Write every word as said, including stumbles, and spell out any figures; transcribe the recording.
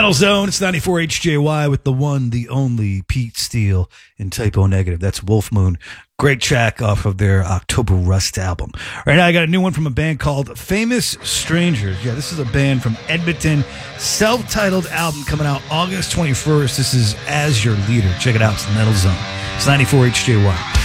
Metal Zone, it's ninety-four H J Y with the one, the only Pete Steele in Typo Negative. That's Wolf Moon. Great track off of their October Rust album. Right now, I got a new one from a band called Famous Strangers. Yeah, this is a band from Edmonton. Self-titled album coming out August twenty-first. This is As Your Leader. Check it out. It's Metal Zone. It's ninety-four H J Y.